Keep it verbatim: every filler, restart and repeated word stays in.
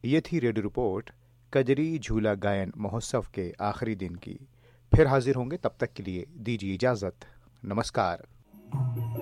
ये थी radio report Kajri झूला गायन महोत्सव के आखिरी दिन की। फिर हाजिर होंगे, तब तक के लिए दीजिए इजाज़त। नमस्कार।